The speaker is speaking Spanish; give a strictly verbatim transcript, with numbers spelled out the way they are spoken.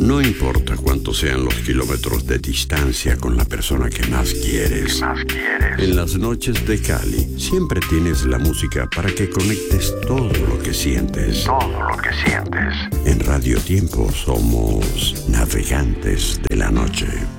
No importa cuántos sean los kilómetros de distancia con la persona que más quieres. más quieres. En las noches de Cali siempre tienes la música para que conectes todo lo que sientes. Todo lo que sientes. En Radio Tiempo somos navegantes de la noche.